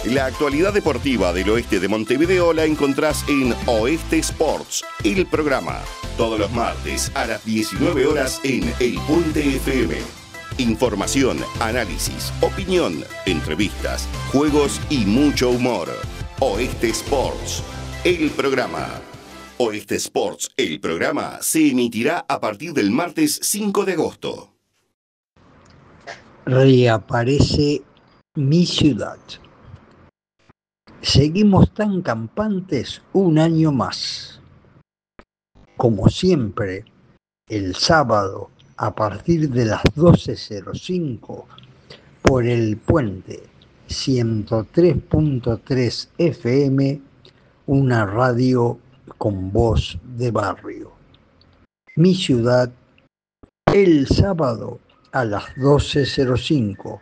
La actualidad deportiva del oeste de Montevideo la encontrás en Oeste Sports, el programa. Todos los martes a las 19 horas en El Puente FM. Información, análisis, opinión, entrevistas, juegos y mucho humor. Oeste Sports, el programa. Oeste Sports, el programa, se emitirá a partir del martes 5 de agosto. Reaparece Mi Ciudad. Seguimos tan campantes un año más. Como siempre, el sábado a partir de las 12:05 por el puente 103.3 FM, una radio con voz de barrio. Mi Ciudad, el sábado a las 12:05